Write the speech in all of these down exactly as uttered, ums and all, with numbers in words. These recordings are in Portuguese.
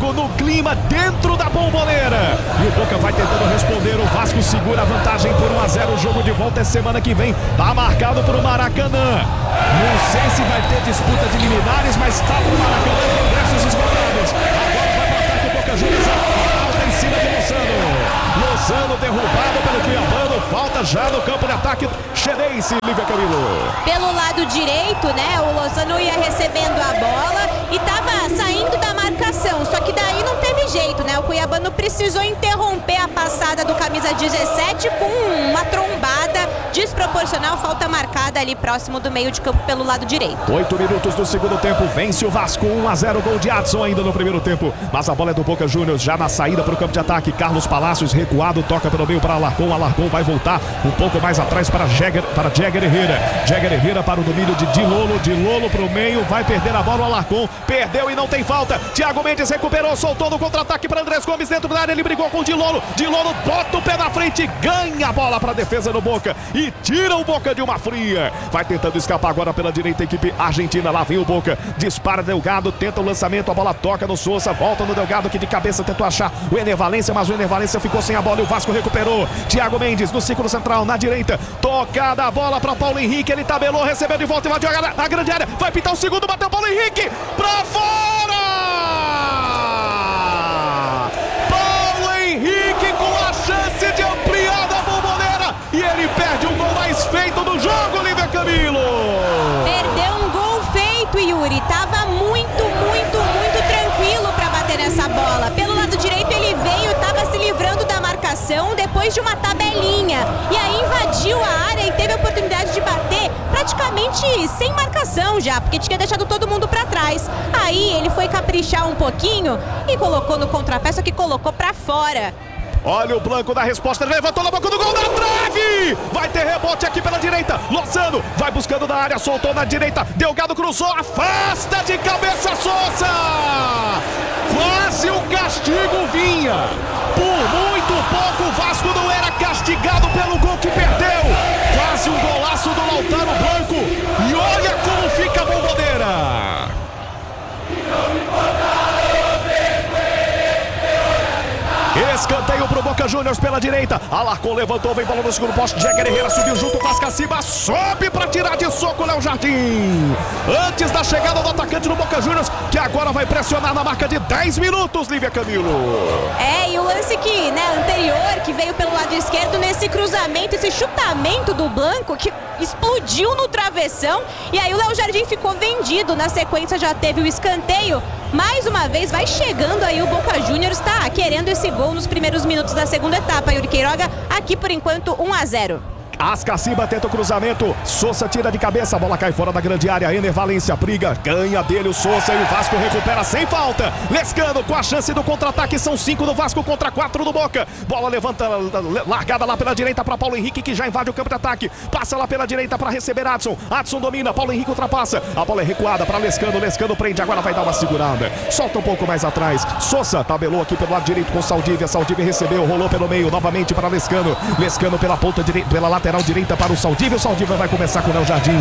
jogo no clima dentro da Bombonera. E o Boca vai tentando responder. O Vasco segura a vantagem por um a zero. O jogo de volta é semana que vem. Tá marcado pro Maracanã. Não sei se vai ter disputa de liminares, mas tá pro Maracanã com ingressos esgotados. Agora vai pro ataque o Boca Juniors. Falta em cima de Lozano. Lozano derrubado pelo Cuiabano. Falta já no campo de ataque. Xerense, Lívia Camilo. Pelo lado direito, né? O Lozano ia recebendo a bola e tava saindo da marcação. Só que daí não teve jeito, né? O Cuiabano precisou interromper a passada do camisa dezessete com uma trombada desproporcional. Falta marcada ali próximo do meio de campo pelo lado direito. Oito minutos do segundo tempo. Vence o Vasco. um a zero. Gol de Adson ainda no primeiro tempo. Mas a bola é do Boca Juniors. Já na saída para o campo de ataque. Carlos Palácios recuado. Toca pelo meio para Alarcon. Alarcon vai voltar um pouco mais atrás para Jäger, para Jäger Herrera. Jäger Herrera para o domínio de Dilolo. Dilolo para o meio. Vai perder a bola. O Alarcon perdeu e não tem falta. Thiago Mendes recuperou. Soltou no contra-ataque para Andrés Gomes dentro da área. Ele brigou com o Dilolo. Dilolo bota o pé na frente. Ganha a bola para a defesa do Boca. E tira o Boca de uma fria. Vai tentando escapar agora pela direita a equipe argentina. Lá vem o Boca. Dispara Delgado. Tenta o lançamento. A bola toca no Sousa. Volta no Delgado que de cabeça tentou achar o Ener Valência. Mas o Ener Valência ficou sem a bola e o Vasco recuperou. Thiago Mendes no círculo central. Na direita. Tocada a bola para Paulo Henrique. Ele tabelou. Recebeu de volta e vai jogar na grande área. Vai pintar o segundo. Bateu Paulo Henrique. Para fora! Paulo Henrique com a chance de ampliar da Bombonera. E ele perde o gol mais feito do jogo, Lívia Camilo. Perdeu um gol feito, Yuri. Tava muito, muito, muito tranquilo para bater nessa bola. Pelo lado direito ele veio, tava se livrando da marcação depois de uma tabelinha. E aí invadiu a área e teve a oportunidade de bater praticamente sem marcação já, porque tinha deixado todo mundo para trás. Aí ele foi caprichar um pouquinho e colocou no contrapé, só que colocou para fora. Olha o Blanco da resposta, ele levantou na boca do gol da trave! Vai ter rebote aqui pela direita, Lozano vai buscando na área, soltou na direita, Delgado cruzou, afasta de cabeça Sousa! Quase o castigo vinha! Por muito pouco o Vasco não era castigado pelo gol que perdeu! Quase um golaço do Lautaro Blanco! E olha como fica a Bombonera! Escanteio pro Boca Juniors pela direita. Alarcon levantou, vem bola no segundo poste. Jäger Herrera subiu junto com as Caciba. Sobe pra tirar de soco Léo Jardim. Antes da chegada do atacante do Boca Juniors, que agora vai pressionar na marca de dez minutos, Lívia Camilo. É, e o lance que, né, anterior, que veio pelo lado esquerdo, nesse cruzamento, esse chutamento do Blanco, que explodiu no travessão. E aí o Léo Jardim ficou vendido. Na sequência já teve o escanteio. Mais uma vez vai chegando aí o Boca Juniors, tá querendo esse gol nos primeiros minutos da segunda etapa. Yuri Queiroga, aqui por enquanto um a zero. Ascaciba tenta o cruzamento, Sousa tira de cabeça, a bola cai fora da grande área, Ener Valência briga, ganha dele o Sousa e o Vasco recupera sem falta. Lescano com a chance do contra-ataque, são cinco do Vasco contra quatro do Boca. Bola levanta, largada lá pela direita para Paulo Henrique, que já invade o campo de ataque, passa lá pela direita para receber Adson, Adson domina, Paulo Henrique ultrapassa, a bola é recuada para Lescano, Lescano prende, agora vai dar uma segurada, solta um pouco mais atrás, Sousa tabelou aqui pelo lado direito com Saldívia, Saldívia recebeu, rolou pelo meio, novamente para Lescano, Lescano pela ponta direita, pela lateral lateral direita para o Saldívia. O Saldívia vai começar com o Léo Jardim.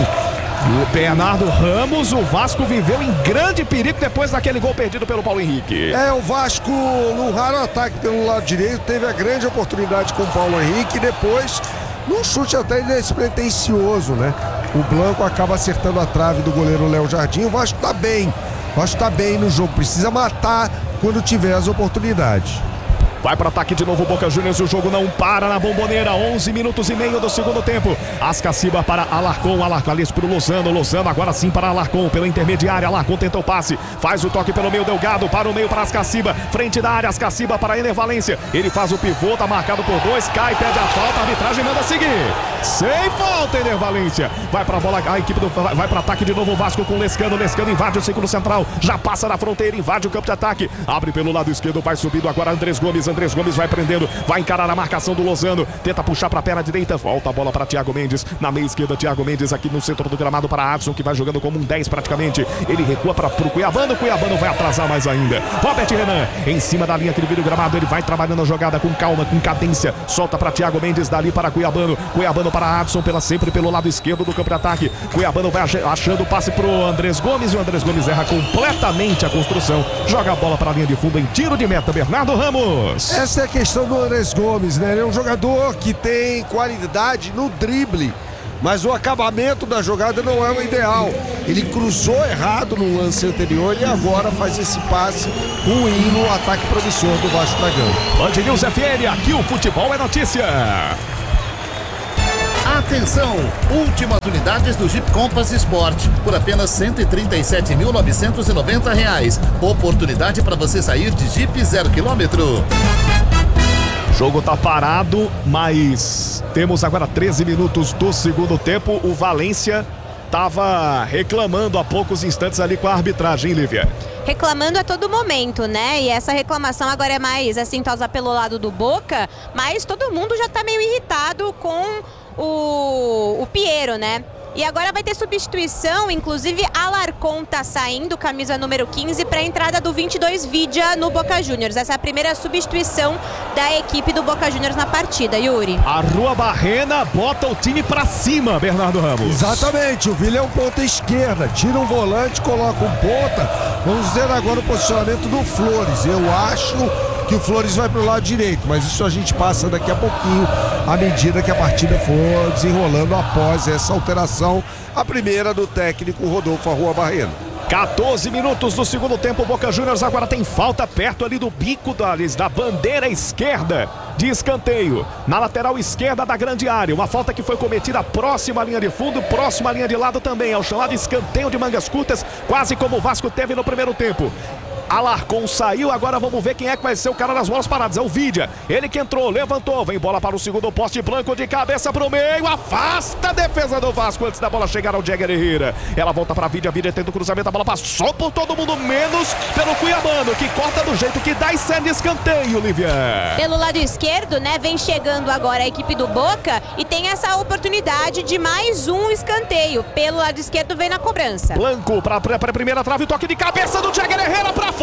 O Bernardo Ramos, o Vasco viveu em grande perigo depois daquele gol perdido pelo Paulo Henrique. É, o Vasco, num raro ataque pelo lado direito, teve a grande oportunidade com o Paulo Henrique e depois, num chute até despretensioso, né? O Blanco acaba acertando a trave do goleiro Léo Jardim. O Vasco tá bem, o Vasco tá bem no jogo, precisa matar quando tiver as oportunidades. Vai para ataque de novo o Boca Juniors, o jogo não para na Bombonera, onze minutos e meio do segundo tempo. Ascaciba para Alarcon, Alarcon ali para o Lozano, Lozano agora sim para Alarcon, pela intermediária, Alarcon tenta o passe, faz o toque pelo meio, Delgado, para o meio para Ascaciba, frente da área, Ascaciba para Ener Valência, ele faz o pivô, tá marcado por dois, cai, pede a falta, a arbitragem manda seguir, sem falta Ener Valência, vai para a bola, a equipe do, vai para ataque de novo o Vasco com Lescano, Lescano invade o círculo central, já passa da fronteira, invade o campo de ataque, abre pelo lado esquerdo, vai subindo agora Andrés Gomes, Andrés Gomes vai prendendo, vai encarar a marcação do Lozano, tenta puxar para a perna direita, volta a bola para Thiago Mendes, na meia esquerda Thiago Mendes aqui no centro do gramado para Adson, que vai jogando como um dez praticamente, ele recua para o Cuiabano, o Cuiabano vai atrasar mais ainda. Robert Renan, em cima da linha que divide o gramado, ele vai trabalhando a jogada com calma, com cadência, solta para Thiago Mendes, dali para Cuiabano, Cuiabano para Adson, pela, sempre pelo lado esquerdo do campo de ataque, Cuiabano vai achando o passe pro Andrés Gomes, e o Andrés Gomes erra completamente a construção, joga a bola para a linha de fundo em tiro de meta, Bernardo Ramos. Essa é a questão do Andrés Gomes, né? Ele é um jogador que tem qualidade no drible, mas o acabamento da jogada não é o ideal. Ele cruzou errado no lance anterior e agora faz esse passe ruim no ataque promissor do Vasco da Gama. Band News F M, aqui o futebol é notícia. Atenção! Últimas unidades do Jeep Compass Sport por apenas cento e trinta e sete mil novecentos e noventa reais. Oportunidade para você sair de Jeep zero quilômetro. O jogo tá parado, mas temos agora treze minutos do segundo tempo. O Valência tava reclamando há poucos instantes ali com a arbitragem, Lívia. Reclamando a todo momento, né? E essa reclamação agora é mais assintosa pelo lado do Boca, mas todo mundo já tá meio irritado com o, o Piero, né? E agora vai ter substituição, inclusive Alarcón tá saindo, camisa número quinze, para a entrada do vinte e dois Vidia no Boca Juniors. Essa é a primeira substituição da equipe do Boca Juniors na partida, Yuri. A Rua Barrena bota o time para cima, Bernardo Ramos. Exatamente, o Villa é um ponta esquerda, tira um volante, coloca um ponta. Vamos ver agora o posicionamento do Flores. Eu acho que o Flores vai para o lado direito, mas isso a gente passa daqui a pouquinho, à medida que a partida for desenrolando após essa alteração, a primeira do técnico Rodolfo Arrua Barrena. quatorze minutos do segundo tempo, o Boca Juniors agora tem falta perto ali do bico da, da bandeira esquerda de escanteio, na lateral esquerda da grande área, uma falta que foi cometida próxima à linha de fundo, próxima à linha de lado também, é o chamado escanteio de mangas curtas, quase como o Vasco teve no primeiro tempo. Alarcón saiu, agora vamos ver quem é que vai ser o cara das bolas paradas, é o Vidia, ele que entrou, levantou, vem bola para o segundo poste, Blanco de cabeça pro meio, afasta a defesa do Vasco antes da bola chegar ao Jäger Herrera, ela volta para Vidia, Vidia tenta o cruzamento, a bola passou por todo mundo, menos pelo Cuiabano, que corta do jeito que dá e serve escanteio, Lívia. Pelo lado esquerdo, né, vem chegando agora a equipe do Boca e tem essa oportunidade de mais um escanteio, pelo lado esquerdo vem na cobrança. Blanco para a primeira trave, toque de cabeça do Jäger Herrera para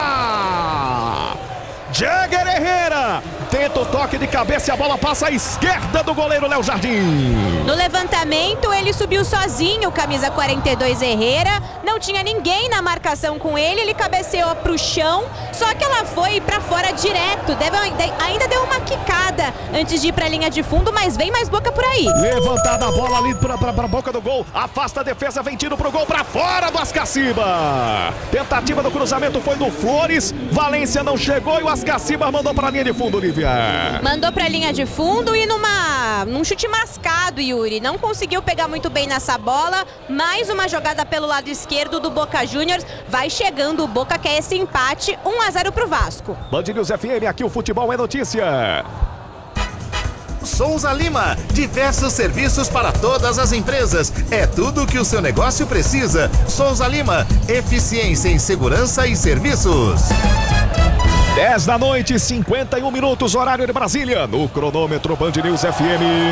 fora! Jäger Herrera tenta o toque de cabeça e a bola passa à esquerda do goleiro Léo Jardim. No levantamento ele subiu sozinho, camisa quarenta e dois Herrera, não tinha ninguém na marcação com ele, ele cabeceou pro chão, só que ela foi pra fora direto, deve, ainda deu uma quicada antes de ir pra linha de fundo, mas vem mais Boca por aí. Levantada a bola ali pra, pra, pra boca do gol, afasta a defesa, vem tiro pro gol, pra fora do Ascaciba. Tentativa do cruzamento foi do Flores, Valência não chegou e o Ascaciba mandou pra linha de fundo, Lívia. Mandou pra linha de fundo e numa, num chute mascado, Yuri. Não conseguiu pegar muito bem nessa bola. Mais uma jogada pelo lado esquerdo do Boca Juniors. Vai chegando o Boca, quer esse empate. um a zero pro Vasco. Band News F M, aqui o futebol é notícia. Souza Lima, diversos serviços para todas as empresas. É tudo o que o seu negócio precisa. Souza Lima, eficiência em segurança e serviços. dez da noite, cinquenta e um minutos, horário de Brasília. No cronômetro Band News F M.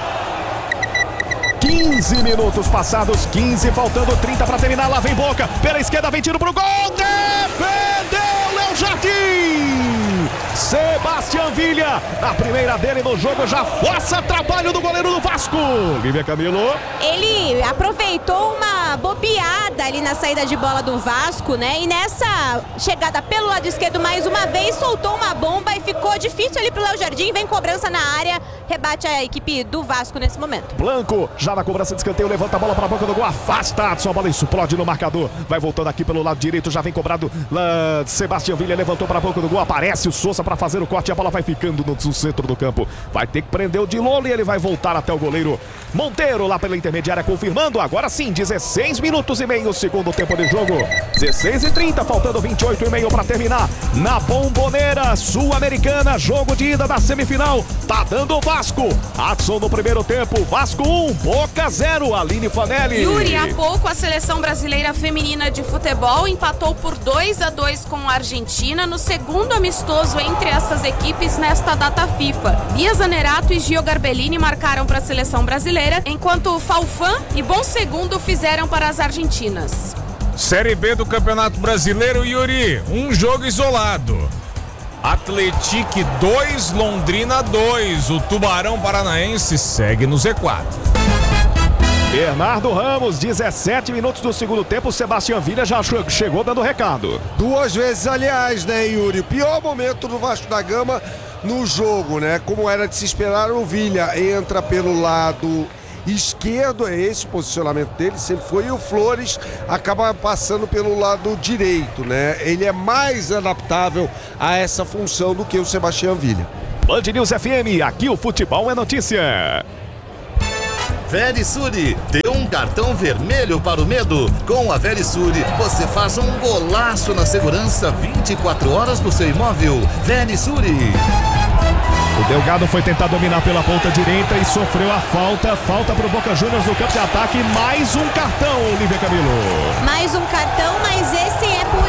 quinze minutos passados, quinze, faltando trinta para terminar. Lá vem Boca, pela esquerda vem tiro pro gol. Defendeu Léo Jardim. Sebastião Villa, na primeira dele no jogo, já força trabalho do goleiro do Vasco. Lívia Camilo. Ele aproveitou uma bobeada ali na saída de bola do Vasco, né? E nessa chegada pelo lado esquerdo mais uma vez, soltou uma bomba e ficou difícil ali pro Léo Jardim. Vem cobrança na área, rebate a equipe do Vasco nesse momento. Blanco, já na cobrança de escanteio, levanta a bola para a boca do gol, afasta, a bola explode no marcador. Vai voltando aqui pelo lado direito, já vem cobrado. Lá, Sebastião Villa levantou para a boca do gol, aparece o Souza para fazer o corte, a bola vai ficando no, no centro do campo. Vai ter que prender o Dilolo e ele vai voltar até o goleiro Monteiro lá pela intermediária, confirmando. Agora sim, dezesseis minutos e meio, segundo tempo de jogo. dezesseis e trinta, faltando vinte e oito e meio para terminar. Na Bombonera Sul-Americana, jogo de ida da semifinal. Tá dando o Vasco. Adson no primeiro tempo. Vasco um, Boca zero. Aline Fanelli. Yuri, há pouco a seleção brasileira feminina de futebol empatou por dois a dois com a Argentina no segundo amistoso entre essas equipes nesta data FIFA. Bia Zanerato e Gio Garbellini marcaram para a seleção brasileira, enquanto Falfan e Bom Segundo fizeram para as argentinas. Série B do Campeonato Brasileiro, Yuri, um jogo isolado. Atlético dois, Londrina dois. O Tubarão Paranaense segue no Z quatro. Bernardo Ramos, dezessete minutos do segundo tempo, Sebastião Villa já chegou dando recado. Duas vezes, aliás, né, Yuri? O pior momento do Vasco da Gama no jogo, né? Como era de se esperar, o Villa entra pelo lado esquerdo, é esse o posicionamento dele, sempre foi, e o Flores acaba passando pelo lado direito, né? Ele é mais adaptável a essa função do que o Sebastião Villa. Band News F M, aqui o futebol é notícia. Verisure, dê um cartão vermelho para o medo. Com a Verisure, você faz um golaço na segurança vinte e quatro horas do seu imóvel. Verisure. O Delgado foi tentar dominar pela ponta direita e sofreu a falta. Falta para o Boca Juniors no campo de ataque. Mais um cartão, Olivia Camilo. Mais um cartão, mas esse é por...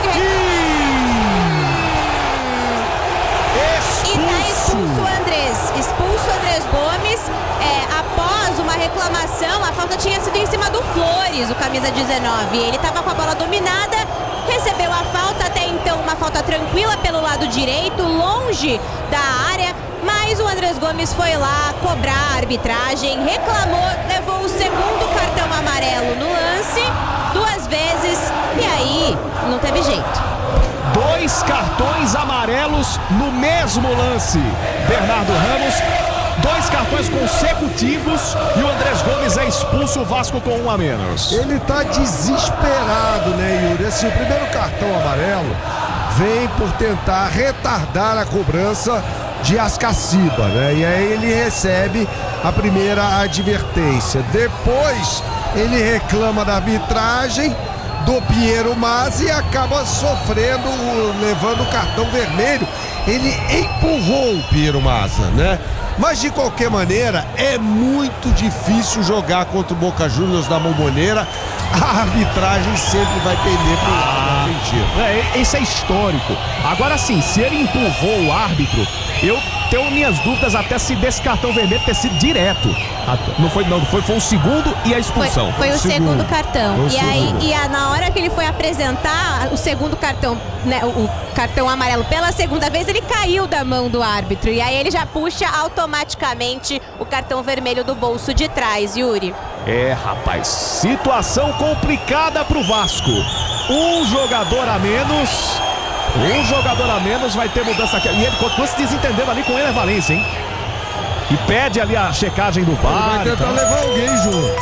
Expulso. E tá expulso o Andrés. Expulso o Andrés Gomes. É, após uma reclamação, a falta tinha sido em cima do Flores, o camisa dezenove. Ele estava com a bola dominada, recebeu a falta, até então uma falta tranquila pelo lado direito, longe da área. Mas o Andrés Gomes foi lá cobrar a arbitragem, reclamou, levou o segundo cartão amarelo no lance, duas vezes, e aí não teve jeito. Dois cartões amarelos no mesmo lance. Bernardo Ramos, dois cartões consecutivos e o Andrés Gomes é expulso, o Vasco com um a menos. Ele tá desesperado, né, Yuri? Assim, o primeiro cartão amarelo vem por tentar retardar a cobrança de Ascaciba, né? E aí ele recebe a primeira advertência. Depois ele reclama da arbitragem do Piero Mazzi e acaba sofrendo, levando o cartão vermelho. Ele empurrou o Piero Mazzi, né? Mas de qualquer maneira é muito difícil jogar contra o Boca Juniors da Bombonera. A arbitragem sempre vai pender pro lado argentino. É, isso é histórico. Agora sim, se ele empurrou o árbitro, eu tenho minhas dúvidas até se desse cartão vermelho ter sido direto. Não foi, não, foi, foi o segundo e a expulsão. Foi, foi o segundo, segundo cartão. Foi e o aí, segundo. e a, na hora que ele foi apresentar o segundo cartão, né, o cartão amarelo pela segunda vez, ele caiu da mão do árbitro. E aí ele já puxa automaticamente o cartão vermelho do bolso de trás, Yuri. É, rapaz, situação complicada pro Vasco. Um jogador a menos. Um jogador a menos, vai ter mudança aqui. E ele continua se desentendendo ali com o Ener Valencia, hein? E pede ali a checagem do V A R. Vai tentar então. levar alguém junto.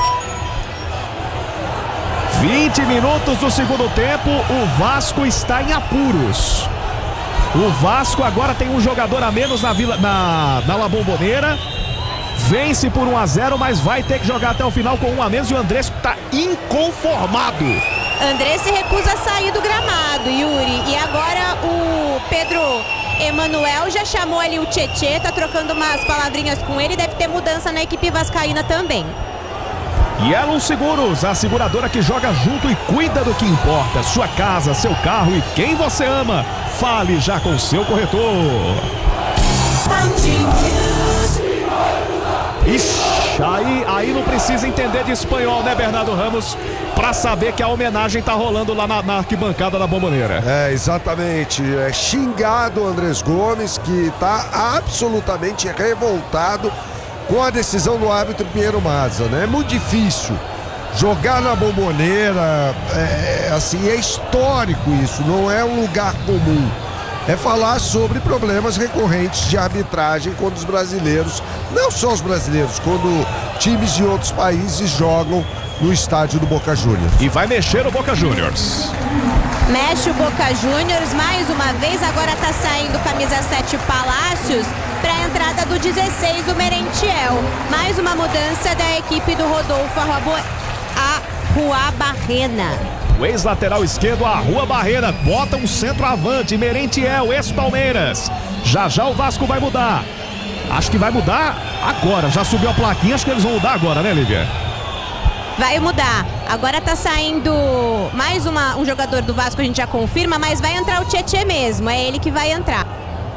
vinte minutos do segundo tempo, o Vasco está em apuros. O Vasco agora tem um jogador a menos na Vila, na, na La Bombonera. Vence por um a zero, mas vai ter que jogar até o final com um a menos e o Andrés está inconformado. Andrés se recusa a sair do gramado, Yuri. E agora o Pedro Emanuel já chamou ali o Tchê, tá trocando umas palavrinhas com ele. Deve ter mudança na equipe vascaína também. Yellow Seguros, a seguradora que joga junto e cuida do que importa. Sua casa, seu carro e quem você ama. Fale já com seu corretor. Ixi, aí, aí não precisa entender de espanhol, né, Bernardo Ramos? Pra saber que a homenagem tá rolando lá na, na arquibancada da Bombonera. É, exatamente. É xingado o Andrés Gomes, que tá absolutamente revoltado com a decisão do árbitro Piero Mazzi, né? É muito difícil jogar na Bombonera, é, assim, é histórico isso, não é um lugar comum. É falar sobre problemas recorrentes de arbitragem quando os brasileiros, não só os brasileiros, quando times de outros países jogam no estádio do Boca Juniors. E vai mexer o Boca Juniors. Mexe o Boca Juniors mais uma vez, agora tá saindo camisa sete Palácios para a entrada do dezesseis, o Merentiel. Mais uma mudança da equipe do Rodolfo Arruabarrena. O ex-lateral esquerdo arrua a barreira, bota um centroavante, Merentiel, ex-Palmeiras. Já já o Vasco vai mudar. Acho que vai mudar agora. Já subiu a plaquinha, acho que eles vão mudar agora, né, Lívia? Vai mudar. Agora tá saindo mais uma, um jogador do Vasco, a gente já confirma, mas vai entrar o Tietê mesmo. É ele que vai entrar.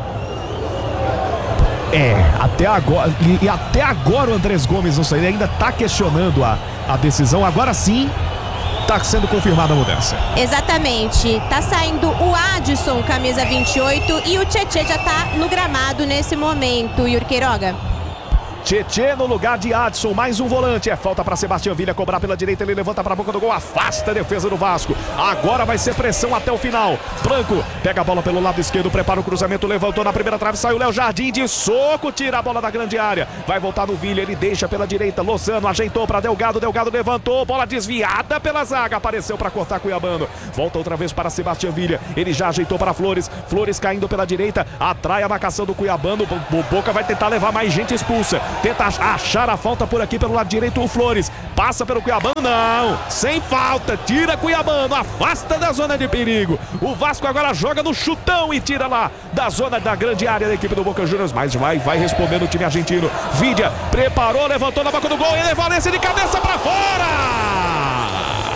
É, até agora. E, e até agora o Andrés Gomes não saiu. Ele ainda tá questionando a, a decisão. Agora sim, tá sendo confirmada a mudança. Exatamente. Tá saindo o Adson, camisa vinte e oito, e o Tietê já tá no gramado nesse momento, Yuri Queiroga. Tietê no lugar de Adson, mais um volante. É falta para Sebastião Villa cobrar pela direita. Ele levanta para a boca do gol, afasta a defesa do Vasco. Agora vai ser pressão até o final. Branco pega a bola pelo lado esquerdo, prepara o cruzamento, levantou na primeira trave, saiu Léo Jardim de soco, tira a bola da grande área. Vai voltar no Villa, ele deixa pela direita. Lozano ajeitou para Delgado, Delgado levantou, bola desviada pela zaga, apareceu para cortar Cuiabano. Volta outra vez para Sebastião Villa, ele já ajeitou para Flores. Flores caindo pela direita, atrai a marcação do Cuiabano. O Boca vai tentar levar mais gente expulsa. Tenta achar a falta por aqui pelo lado direito, o Flores passa pelo Cuiabano, não, sem falta, tira Cuiabano, afasta da zona de perigo. O Vasco agora joga no chutão e tira lá da zona da grande área da equipe do Boca Juniors, mas vai, vai respondendo o time argentino. Vidia preparou, levantou na boca do gol, Ener Valencia de cabeça para fora.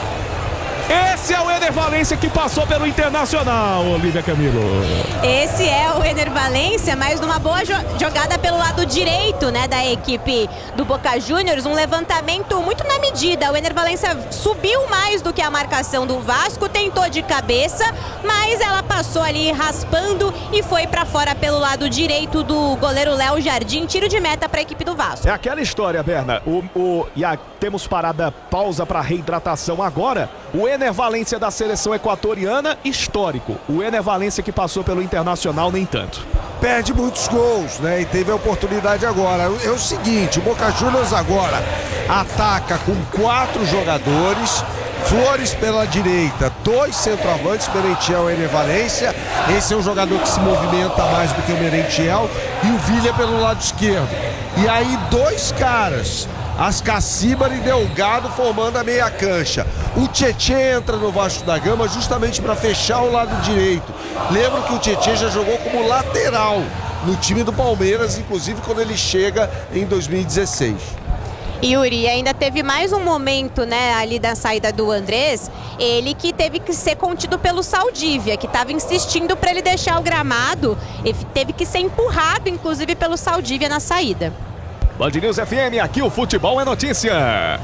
Esse é o Ener Valencia que passou pelo Internacional, Olívia Camilo. Esse é o Ener Valencia, mas numa boa jo jogada pelo lado direito, né, da equipe do Boca Juniors, um levantamento muito na medida. O Ener Valencia subiu mais do que a marcação do Vasco, tentou de cabeça, mas ela passou ali raspando e foi pra fora pelo lado direito do goleiro Léo Jardim. Tiro de meta para a equipe do Vasco. É aquela história, Berna. O, o, e a, temos parada, pausa para reidratação agora. O Ener Valencia da seleção equatoriana, histórico. O Ener Valencia que passou pelo Internacional, nem tanto. Perde muitos gols, né? E teve a oportunidade agora. É o seguinte, o Boca Juniors agora ataca com quatro jogadores. Flores pela direita, dois centroavantes, Merentiel e Ener Valencia. Esse é um jogador que se movimenta mais do que o Merentiel. E o Villa pelo lado esquerdo. E aí dois caras, Ascacíbar e Delgado, formando a meia cancha. O Tietê entra no Vasco da Gama justamente para fechar o lado direito. Lembro que o Tietê já jogou como lateral no time do Palmeiras, inclusive quando ele chega em dois mil e dezesseis. Yuri, ainda teve mais um momento, né, ali da saída do Andrés, ele que teve que ser contido pelo Saldívia, que estava insistindo para ele deixar o gramado, ele teve que ser empurrado, inclusive, pelo Saldívia na saída. Band News F M, aqui o futebol é notícia.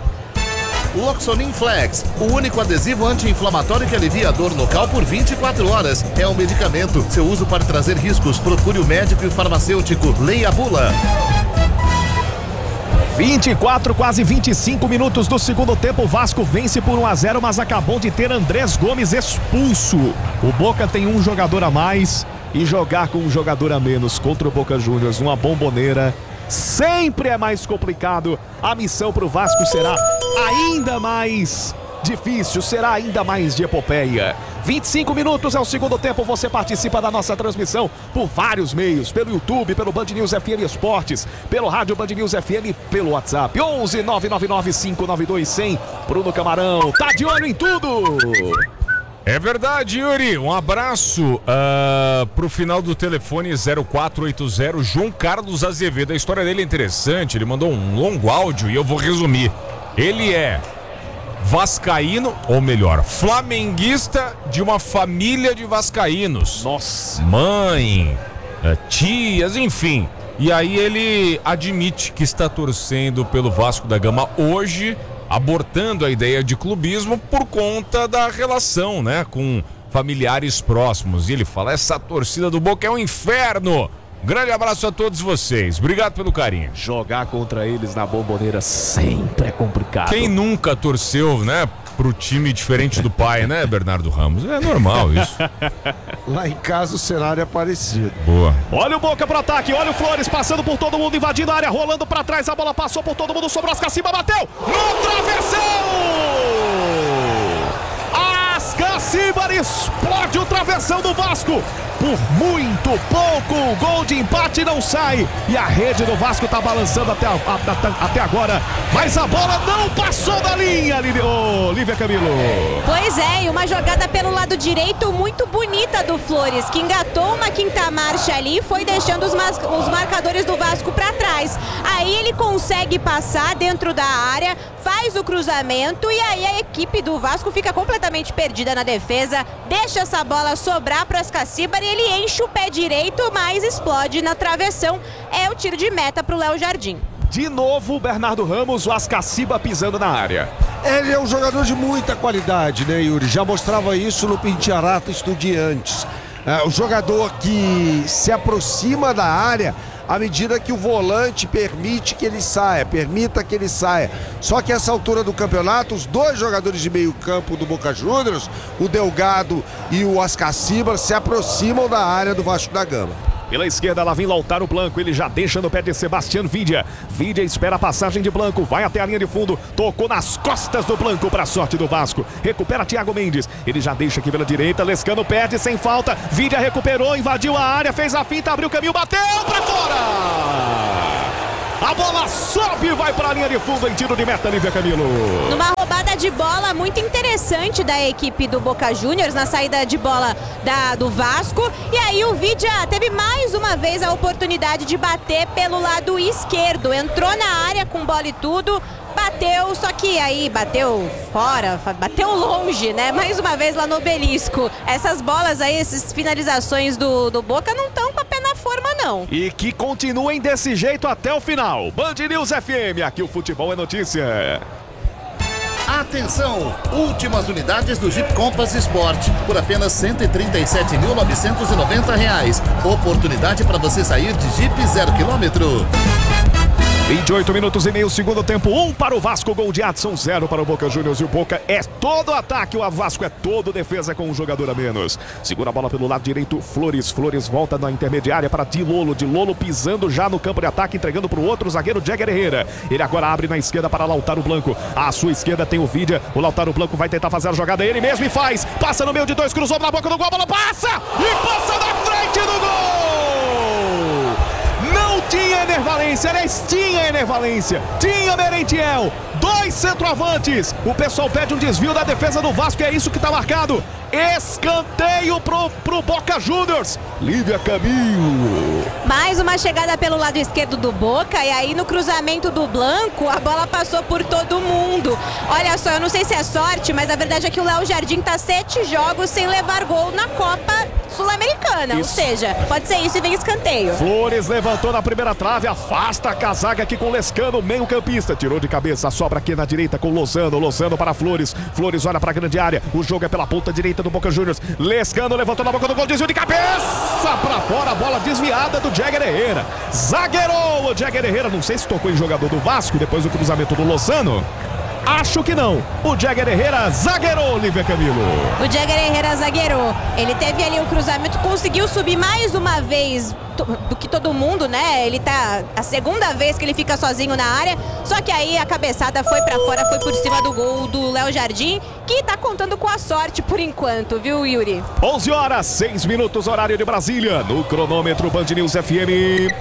Loxonin Flex, o único adesivo anti-inflamatório que alivia a dor local por vinte e quatro horas. É um medicamento. Seu uso pode trazer riscos. Procure o médico e o farmacêutico. Leia a bula. vinte e quatro, quase vinte e cinco minutos do segundo tempo. O Vasco vence por um a zero, mas acabou de ter Andrés Gomes expulso. O Boca tem um jogador a mais e jogar com um jogador a menos contra o Boca Juniors, uma bomboneira, sempre é mais complicado. A missão para o Vasco será ainda mais difícil, será ainda mais de epopeia. vinte e cinco minutos é o segundo tempo. Você participa da nossa transmissão por vários meios, pelo YouTube, pelo Band News F M Esportes, pelo rádio Band News F M, pelo WhatsApp onze nove nove nove cinco nove dois zero zero. Bruno Camarão tá de olho em tudo. É verdade, Yuri. Um abraço uh, pro final do telefone zero quatro oito zero, João Carlos Azevedo. A história dele é interessante, ele mandou um longo áudio e eu vou resumir. Ele é vascaíno, ou melhor, flamenguista de uma família de vascaínos. Nossa. Mãe, tias, enfim. E aí ele admite que está torcendo pelo Vasco da Gama hoje, abortando a ideia de clubismo por conta da relação, né, com familiares próximos. E ele fala, essa torcida do Boca é um inferno. Grande abraço a todos vocês. Obrigado pelo carinho. Jogar contra eles na bomboneira sempre é complicado. Quem nunca torceu, né, pro time diferente do pai, né, Bernardo Ramos? É normal isso. Lá em casa o cenário é parecido. Boa. Olha o Boca pro ataque, olha o Flores passando por todo mundo, invadindo a área, rolando pra trás, a bola passou por todo mundo, sobrou Ascacíbar, bateu no travessão! Ascacíbar! Ascacíbar explode o travessão do Vasco. Por muito pouco, o gol de empate não sai. E a rede do Vasco tá balançando até, a, a, até agora. Mas a bola não passou da linha, Lívia, oh, Lívia Camilo. Pois é, e uma jogada pelo lado direito muito bonita do Flores, que engatou uma quinta marcha ali e foi deixando os, mas, os marcadores do Vasco para trás. Aí ele consegue passar dentro da área, faz o cruzamento e aí a equipe do Vasco fica completamente perdida na defesa, deixa essa bola sobrar para o Ascacíbar e ele enche o pé direito, mas explode na travessão. É o tiro de meta para o Léo Jardim. De novo o Bernardo Ramos, o Ascacíbar pisando na área. Ele é um jogador de muita qualidade, né, Yuri? Já mostrava isso no Pintiarata Estudiantes. É, o jogador que se aproxima da área à medida que o volante permite que ele saia, permita que ele saia. Só que essa altura do campeonato, os dois jogadores de meio campo do Boca Juniors, o Delgado e o Ascacíbar, se aproximam da área do Vasco da Gama. Pela esquerda, lá vem Lautaro Blanco, ele já deixa no pé de Sebastião Vidia. Vidia espera a passagem de Blanco, vai até a linha de fundo, tocou nas costas do Blanco para a sorte do Vasco. Recupera Thiago Mendes, ele já deixa aqui pela direita, Lescano perde sem falta. Vidia recuperou, invadiu a área, fez a finta, abriu o caminho, bateu para fora! A bola sobe e vai para a linha de fundo em tiro de meta, Lívia Camilo. Numa roubada de bola muito interessante da equipe do Boca Juniors, na saída de bola da, do Vasco. E aí o Vidia teve mais uma vez a oportunidade de bater pelo lado esquerdo. Entrou na área com bola e tudo, bateu, só que aí bateu fora, bateu longe, né? Mais uma vez lá no Obelisco. Essas bolas aí, essas finalizações do, do Boca não estão com a pé na forma, não. E que continuem desse jeito até o final. Band News F M, aqui o futebol é notícia. Atenção! Últimas unidades do Jeep Compass Sport por apenas cento e trinta e sete mil novecentos e noventa reais. Oportunidade para você sair de Jeep zero quilômetro. vinte e oito minutos e meio, segundo tempo, um para o Vasco, gol de Adson, zero para o Boca Juniors. E o Boca é todo ataque, o Vasco é todo defesa com um jogador a menos. Segura a bola pelo lado direito, Flores, Flores volta na intermediária para Dilolo, Dilolo pisando já no campo de ataque, entregando para o outro zagueiro Jäger Herrera. Ele agora abre na esquerda para Lautaro Blanco, à sua esquerda tem o Vidia, o Lautaro Blanco vai tentar fazer a jogada, ele mesmo e faz, passa no meio de dois, cruzou na boca do gol, a bola passa e passa na frente do gol! Não tinha Enervalência, aliás, tinha Enervalência, tinha Merentiel, dois centroavantes. O pessoal pede um desvio da defesa do Vasco e é isso que tá marcado. Escanteio pro, pro Boca Juniors. Lívia Camilo. Mais uma chegada pelo lado esquerdo do Boca e aí no cruzamento do Blanco a bola passou por todo mundo. Olha só, eu não sei se é sorte, mas a verdade é que o Léo Jardim tá sete jogos sem levar gol na Copa Sul-Americana. Ou seja, pode ser isso e vem escanteio. Flores levantou na primeira trave, afasta a casaca aqui com Lescano, meio campista. Tirou de cabeça, sobra aqui na direita com Lozano. Lozano para Flores. Flores olha para a grande área. O jogo é pela ponta direita do Boca Juniors. Lescano levantou na boca do gol, desvio de cabeça para fora, a bola desviada do Jäger Herrera. Zagueirou o Jäger Herrera, não sei se tocou em jogador do Vasco depois do cruzamento do Lozano. Acho que não. O Jäger Herrera zagueirou, Lívia Camilo. O Jäger Herrera zagueirou. Ele teve ali o cruzamento, conseguiu subir mais uma vez do que todo mundo, né? Ele tá a segunda vez que ele fica sozinho na área. Só que aí a cabeçada foi pra fora, foi por cima do gol do Léo Jardim, que tá contando com a sorte por enquanto, viu, Yuri? onze horas, seis minutos, horário de Brasília. No cronômetro Band News F M.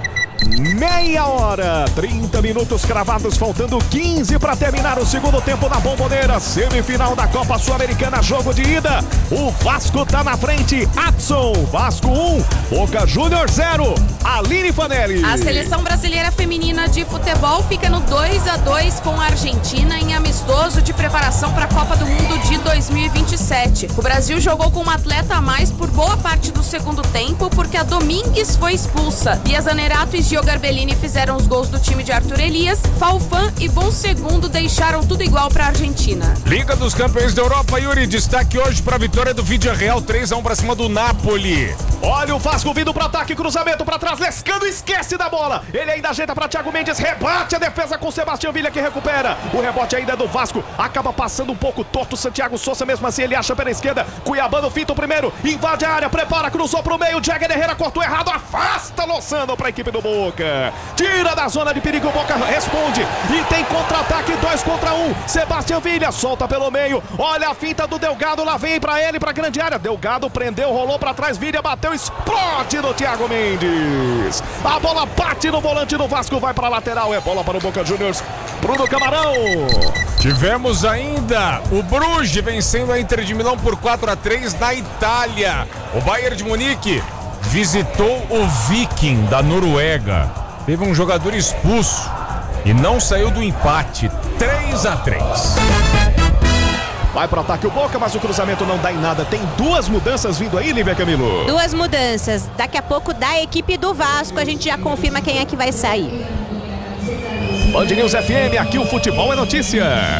Meia hora, trinta minutos cravados, faltando quinze para terminar o segundo tempo na Bombonera, semifinal da Copa Sul-Americana, jogo de ida. O Vasco tá na frente, Adson, Vasco um, Boca Juniors zero. Aline Fanelli. A seleção brasileira feminina de futebol fica no dois a dois com a Argentina em amistoso de preparação para a Copa do Mundo de dois mil e vinte e sete. O Brasil jogou com um atleta a mais por boa parte do segundo tempo porque a Domingues foi expulsa. Bia Zanerato e Gio Garbellini fizeram os gols do time de Arthur Elias. Falfan e Bom Segundo deixaram tudo igual para a Argentina. Liga dos Campeões da Europa, Yuri, destaque hoje para a vitória do Villarreal, três a um para cima do Napoli. Olha o Vasco vindo para ataque, cruzamento para trás, Lescano esquece da bola. Ele ainda ajeita para Thiago Mendes, rebate a defesa com Sebastião Villa que recupera. O rebote ainda é do Vasco, acaba passando um pouco torto. Santiago Souza mesmo assim ele acha pela esquerda. Cuiabano finta o primeiro, invade a área, prepara, cruzou pro meio. Jagger Herrera cortou errado, afasta Lozano pra equipe do Boca. Tira da zona de perigo, o Boca responde. E tem contra-ataque, dois contra um. Sebastião Villa solta pelo meio. Olha a finta do Delgado, lá vem pra ele, pra grande área. Delgado prendeu, rolou pra trás, Villa bateu, explode no Thiago Mendes. A bola bate no volante do Vasco, vai pra lateral. É bola para o Boca Juniors. Bruno Camarão. Tivemos ainda o Bruges vencendo a Inter de Milão por quatro a três na Itália. O Bayern de Munique visitou o Viking da Noruega. Teve um jogador expulso e não saiu do empate. três a três. Vai pro ataque o Boca, mas o cruzamento não dá em nada. Tem duas mudanças vindo aí, Lívia Camilo. Duas mudanças. Daqui a pouco da equipe do Vasco, a gente já confirma quem é que vai sair. Band News F M, aqui o futebol é notícia.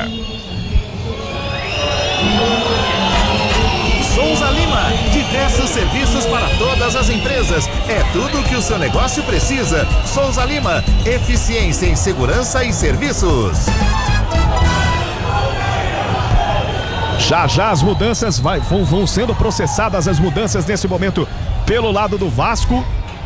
Souza Lima, diversos serviços para todas as empresas. É tudo o que o seu negócio precisa. Souza Lima, eficiência em segurança e serviços. Já já as mudanças vai, vão, vão sendo processadas, as mudanças nesse momento pelo lado do Vasco.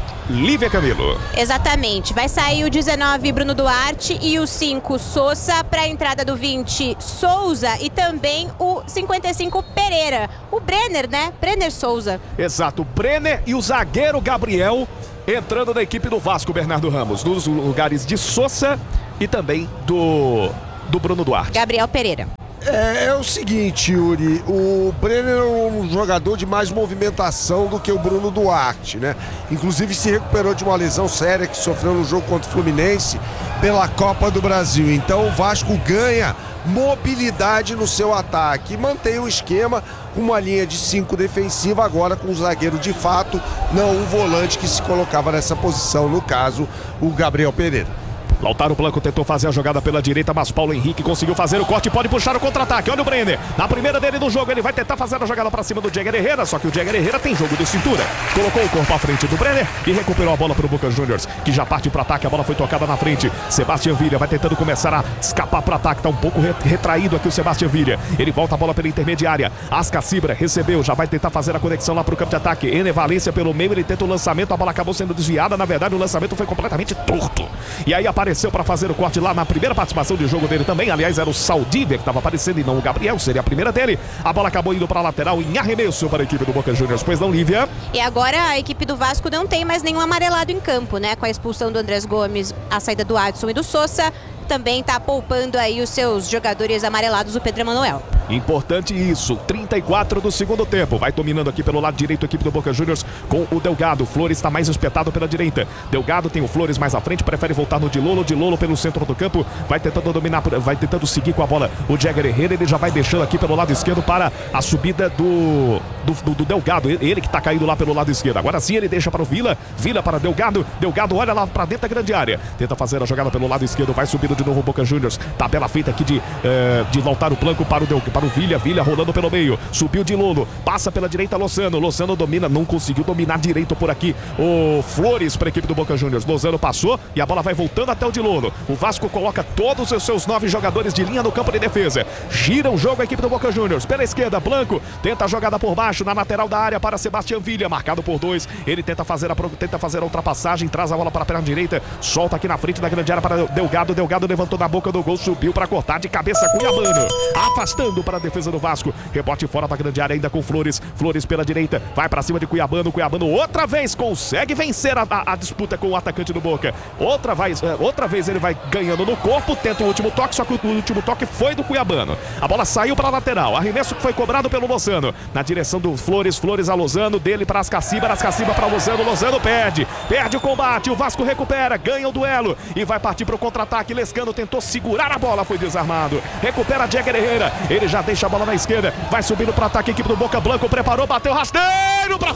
Lívia Camilo. Exatamente, vai sair o dezenove Bruno Duarte e o cinco Sousa para a entrada do vinte Souza e também o cinquenta e cinco Pereira. O Brenner, né? Brenner Souza. Exato, o Brenner e o zagueiro Gabriel entrando na equipe do Vasco, Bernardo Ramos, nos lugares de Sousa e também do, do Bruno Duarte. Gabriel Pereira. É, é o seguinte, Yuri, o Brenner é um jogador de mais movimentação do que o Bruno Duarte, né? Inclusive se recuperou de uma lesão séria que sofreu no jogo contra o Fluminense pela Copa do Brasil. Então o Vasco ganha mobilidade no seu ataque e mantém o esquema com uma linha de cinco defensiva, agora com o zagueiro de fato, não um volante que se colocava nessa posição, no caso, o Gabriel Pereira. Lautaro Blanco tentou fazer a jogada pela direita, mas Paulo Henrique conseguiu fazer o corte, pode puxar o contra-ataque. Olha o Brenner, na primeira dele do jogo, ele vai tentar fazer a jogada para cima do Jagger Herrera, só que o Jagger Herrera tem jogo de cintura. Colocou o corpo à frente do Brenner e recuperou a bola para o Boca Juniors, que já parte para ataque, a bola foi tocada na frente. Sebastião Villa vai tentando começar a escapar para ataque, tá um pouco retraído aqui o Sebastião Villa. Ele volta a bola pela intermediária, Asca Cibra recebeu, já vai tentar fazer a conexão lá para o campo de ataque. Ener Valência pelo meio, ele tenta o lançamento, a bola acabou sendo desviada, na verdade o lançamento foi completamente torto. E aí apareceu para fazer o corte lá na primeira participação de jogo dele também. Aliás, era o Saldívia que estava aparecendo e não o Gabriel, seria a primeira dele. A bola acabou indo para a lateral em arremesso para a equipe do Boca Juniors. Pois não, Lívia? E agora a equipe do Vasco não tem mais nenhum amarelado em campo, né? Com a expulsão do Andrés Gomes, a saída do Adson e do Sousa. Também está poupando aí os seus jogadores amarelados, o Pedro Emanuel. Importante isso, trinta e quatro do segundo tempo. Vai dominando aqui pelo lado direito a equipe do Boca Juniors com o Delgado. Flores está mais espetado pela direita. Delgado tem o Flores mais à frente, prefere voltar no Dilolo. Dilolo pelo centro do campo, vai tentando dominar, vai tentando seguir com a bola. O Jagger Herrera, ele já vai deixando aqui pelo lado esquerdo para a subida do, do, do, do Delgado. Ele que está caído lá pelo lado esquerdo. Agora sim ele deixa para o Villa, Villa para Delgado. Delgado olha lá para dentro da grande área. Tenta fazer a jogada pelo lado esquerdo, vai subindo de novo o Boca Juniors. Tabela feita aqui de, uh, de Lautaro Blanco para o, Del, para o Villa. Villa rolando pelo meio. Subiu de Lolo. Passa pela direita Lozano. Lozano domina. Não conseguiu dominar direito por aqui. O Flores para a equipe do Boca Juniors. Lozano passou e a bola vai voltando até o de Lolo. O Vasco coloca todos os seus nove jogadores de linha no campo de defesa. Gira o jogo a equipe do Boca Juniors. Pela esquerda, Blanco tenta a jogada por baixo na lateral da área para Sebastião Villa. Marcado por dois. Ele tenta fazer a, tenta fazer a ultrapassagem. Traz a bola para a perna direita. Solta aqui na frente da grande área para Delgado. Delgado levantou na boca do gol. Subiu para cortar de cabeça Cuiabano. Afastando para a defesa do Vasco. Rebote fora da grande área ainda com Flores. Flores pela direita. Vai para cima de Cuiabano. Cuiabano outra vez consegue vencer a, a, a disputa com o atacante do Boca. Outra vez, outra vez ele vai ganhando no corpo. Tenta o último toque, só que o último toque foi do Cuiabano. A bola saiu para a lateral. Arremesso que foi cobrado pelo Lozano. Na direção do Flores. Flores a Lozano. Dele para Ascaciba. Ascaciba para Lozano. Lozano perde. Perde o combate. O Vasco recupera. Ganha o duelo. E vai partir para o contra-ataque. Lescano tentou segurar a bola. Foi desarmado. Recupera Jagger Herrera. Ele já deixa a bola na esquerda. Vai subindo para ataque. A equipe do Boca. Blanco preparou. Bateu rasteiro para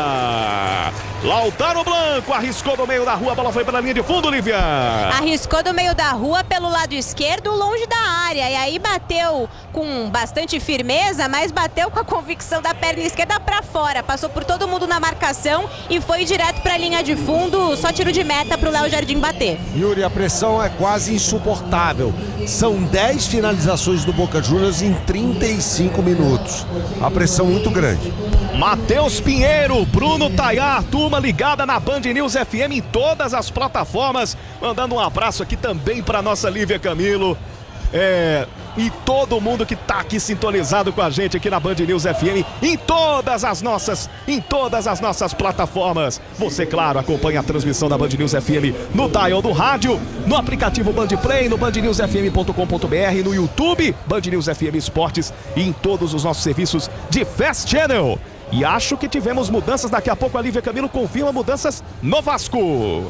fora. Lautaro Blanco arriscou no meio da rua. A bola foi pela linha de fundo, Lívia. Arriscou do meio da rua pelo lado esquerdo, longe da área. E aí bateu com bastante firmeza, mas bateu com a convicção da perna esquerda para fora. Passou por todo mundo na marcação e foi direto para a linha de fundo. Só tiro de meta para o Léo Jardim bater. Yuri, a pressão é quase insuportável. São dez finalizações do Boca Juniors em trinta e cinco minutos. A pressão muito grande. Matheus Pinheiro, Bruno Tayar, turma ligada na Band News F M em todas as plataformas. Mandando um abraço aqui também para nossa Lívia Camilo. É, e todo mundo que tá aqui sintonizado com a gente aqui na Band News F M em todas as nossas, em todas as nossas plataformas. Você, claro, acompanha a transmissão da Band News F M no dial do rádio, no aplicativo Band Play, no band news f m ponto com ponto b r, no YouTube, Band News F M Esportes e em todos os nossos serviços de Fast Channel. E acho que tivemos mudanças, daqui a pouco a Lívia Camilo confirma mudanças no Vasco.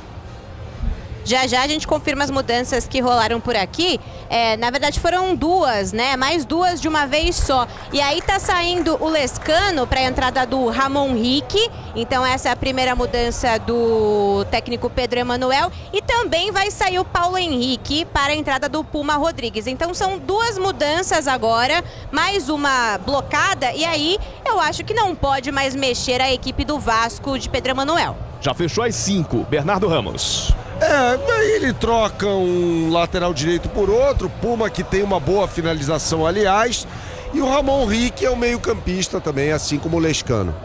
Já já a gente confirma as mudanças que rolaram por aqui. É, na verdade foram duas, né? Mais duas de uma vez só. E aí tá saindo o Lescano para a entrada do Ramon Rick. Então essa é a primeira mudança do técnico Pedro Emanuel. E também vai sair o Paulo Henrique para a entrada do Puma Rodrigues. Então são duas mudanças agora, mais uma blocada. E aí eu acho que não pode mais mexer a equipe do Vasco de Pedro Emanuel. Já fechou as cinco, Bernardo Ramos. É, daí ele troca um lateral direito por outro, Puma que tem uma boa finalização, aliás, e o Ramon Rick é o meio-campista também, assim como o Lescano.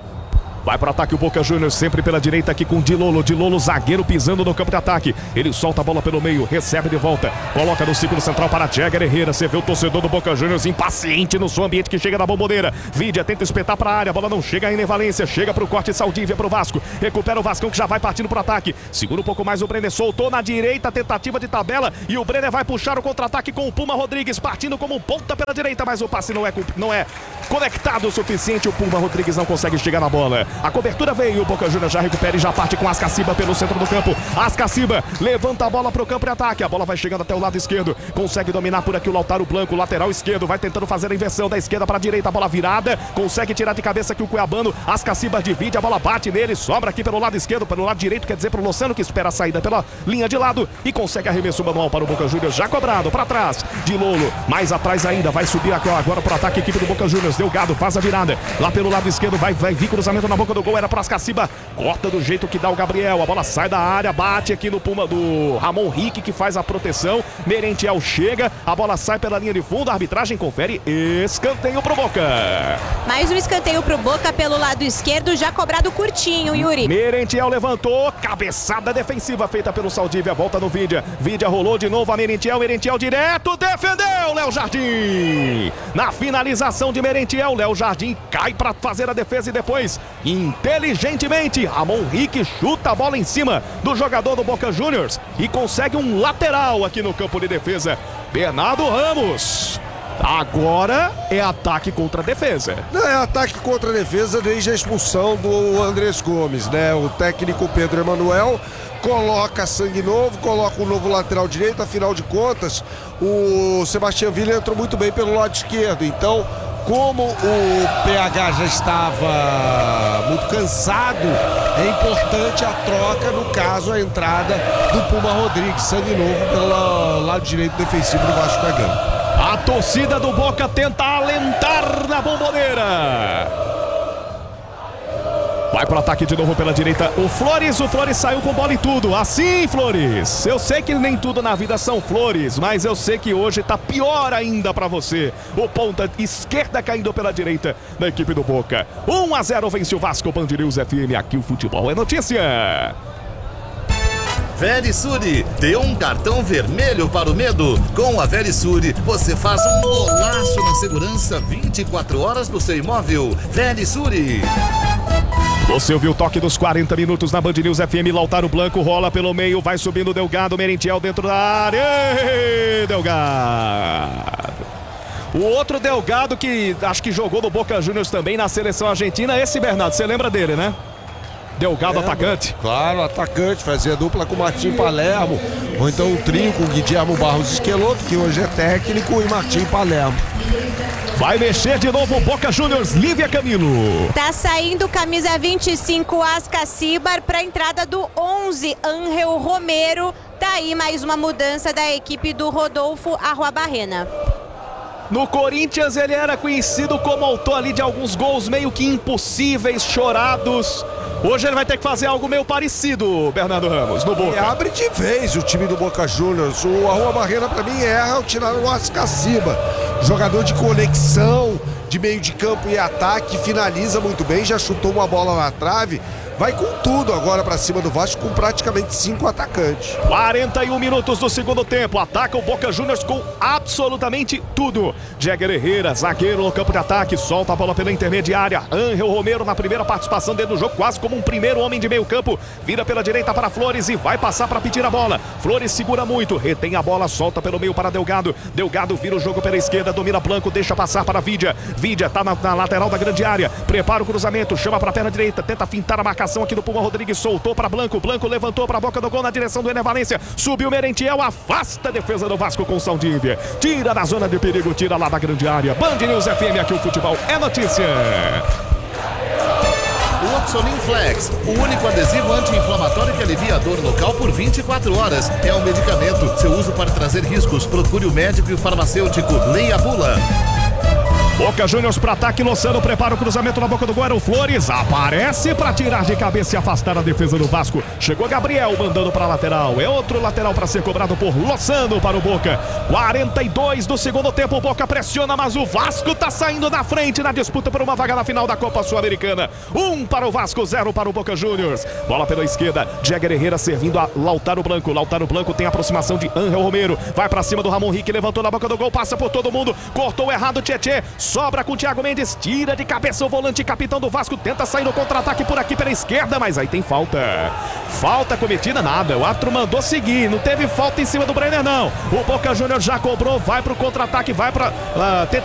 Vai para o ataque o Boca Juniors, sempre pela direita aqui com Dilolo. Dilolo, zagueiro, pisando no campo de ataque. Ele solta a bola pelo meio, recebe de volta. Coloca no círculo central para Jäger Herrera. Você vê o torcedor do Boca Juniors impaciente no seu ambiente que chega na bomboneira. Vidia tenta espetar para a área, a bola não chega ainda em Valência. Chega para o corte Saldívia para o Vasco. Recupera o Vascão que já vai partindo para o ataque. Segura um pouco mais o Brenner, soltou na direita, tentativa de tabela. E o Brenner vai puxar o contra-ataque com o Puma Rodrigues, partindo como ponta pela direita. Mas o passe não é, não é conectado o suficiente. O Puma Rodrigues não consegue chegar na bola. A cobertura veio, o Boca Juniors já recupera e já parte com Ascaciba pelo centro do campo. Ascaciba levanta a bola para o campo de ataque. A bola vai chegando até o lado esquerdo. Consegue dominar por aqui o Lautaro Blanco, lateral esquerdo. Vai tentando fazer a inversão da esquerda para a direita. A bola virada. Consegue tirar de cabeça aqui o Cuiabano. Ascaciba divide, a bola bate nele. Sobra aqui pelo lado esquerdo, pelo lado direito, quer dizer para o Lozano, que espera a saída pela linha de lado. E consegue arremesso manual para o Boca Juniors. Já cobrado para trás de Lolo. Mais atrás ainda. Vai subir aqui agora para o ataque a equipe do Boca Juniors. Delgado faz a virada. Lá pelo lado esquerdo vai, vai vir cruzamento na boca do gol. Era para Ascaciba. Corta do jeito que dá o Gabriel. A bola sai da área, bate aqui no Puma do Ramon Rick, que faz a proteção. Merentiel chega, a bola sai pela linha de fundo. A arbitragem confere escanteio pro Boca. Mais um escanteio pro Boca pelo lado esquerdo, já cobrado curtinho, Yuri. Merentiel levantou, cabeçada defensiva feita pelo Saldívia. Volta no Vidia. Vidia rolou de novo a Merentiel. Merentiel direto, defendeu Léo Jardim. Na finalização de Merentiel, Léo Jardim cai para fazer a defesa e depois, inteligentemente, Ramon Rick chuta a bola em cima do jogador do Boca Juniors e consegue um lateral aqui no campo de defesa. Bernardo Ramos. Agora é ataque contra a defesa. Não, é ataque contra a defesa desde a expulsão do Andrés Gomes, né? O técnico Pedro Emanuel coloca sangue novo, coloca um novo lateral direito. Afinal de contas, o Sebastião Villa entrou muito bem pelo lado esquerdo. Então, como o P H já estava muito cansado, é importante a troca, no caso a entrada do Puma Rodrigues, sangue novo pelo lado direito defensivo do Vasco da Gama. A torcida do Boca tenta alentar na bomboneira. Vai pro ataque de novo pela direita o Flores, o Flores saiu com bola e tudo. Assim, Flores, eu sei que nem tudo na vida são flores, mas eu sei que hoje tá pior ainda pra você. O ponta esquerda caindo pela direita da equipe do Boca. um a zero vence o Vasco. Band News F M, aqui o futebol é notícia. Verisure, dê um cartão vermelho para o medo. Com a Verisure, você faz um golaço na segurança vinte e quatro horas do seu imóvel. Verisure. Você ouviu o toque dos quarenta minutos na Band News F M. Lautaro Blanco rola pelo meio, vai subindo o Delgado, Merentiel dentro da área. Ei, Delgado. O outro Delgado que acho que jogou no Boca Juniors também na seleção argentina. Esse, Bernardo, você lembra dele, né? Delgado, lembra, atacante. Claro, atacante, fazia dupla com Martim Palermo, ou então um trio com Guilherme Barros Esqueloto, que hoje é técnico, e Martim Palermo. Vai mexer de novo o Boca Juniors, Lívia Camilo. Tá saindo camisa vinte e cinco, Ascacibar, para a entrada do onze, Ángel Romero. Tá aí mais uma mudança da equipe do Rodolfo Arruabarrena. No Corinthians ele era conhecido como autor ali de alguns gols meio que impossíveis, chorados. Hoje ele vai ter que fazer algo meio parecido, Bernardo Ramos, no Boca. E abre de vez o time do Boca Juniors. O Arruabarrena, para mim, erra ao tirar o Ascaciba. jogador de conexão, de meio de campo e ataque, finaliza muito bem, já chutou uma bola na trave. Vai com tudo agora pra cima do Vasco, com praticamente cinco atacantes. quarenta e um minutos do segundo tempo. Ataca o Boca Juniors com absolutamente tudo. Jäger Herrera, zagueiro no campo de ataque, solta a bola pela intermediária. Ángel Romero na primeira participação dentro do jogo, quase como um primeiro homem de meio campo. Vira pela direita para Flores e vai passar para pedir a bola. Flores segura muito, retém a bola, solta pelo meio para Delgado. Delgado vira o jogo pela esquerda, domina Blanco, deixa passar para Vidia. Vidia tá na, na lateral da grande área. Prepara o cruzamento, chama para a perna direita, tenta fintar a marcação aqui do Puma. Rodrigues soltou para Blanco, Blanco levantou para a boca do gol na direção do Ené Valência, subiu Merentiel, afasta a defesa do Vasco com Saldívia, tira da zona de perigo, tira lá da grande área. Band News F M, aqui o futebol é notícia. Loxonin Flex, o único adesivo anti-inflamatório que alivia a dor local por vinte e quatro horas. É um medicamento, seu uso pode trazer riscos, procure o médico e o farmacêutico, leia a bula. Boca Juniors para ataque, Lozano prepara o cruzamento na boca do gol, era o Flores, aparece para tirar de cabeça e afastar a defesa do Vasco. Chegou Gabriel mandando para a lateral, é outro lateral para ser cobrado por Lozano para o Boca. quarenta e dois do segundo tempo, o Boca pressiona, mas o Vasco tá saindo da frente na disputa por uma vaga na final da Copa Sul-Americana. Um para o Vasco, zero para o Boca Juniors. Bola pela esquerda, Jäger Herrera servindo a Lautaro Blanco. Lautaro Blanco tem a aproximação de Ángel Romero, vai para cima do Ramon Rick, levantou na boca do gol, passa por todo mundo, cortou errado Tietê. Sobra com o Thiago Mendes, tira de cabeça o volante capitão do Vasco, tenta sair no contra-ataque por aqui pela esquerda, mas aí tem falta. Falta cometida nada, o árbitro mandou seguir, não teve falta em cima do Brenner não. O Boca Juniors já cobrou, vai pro contra-ataque, vai pra uh,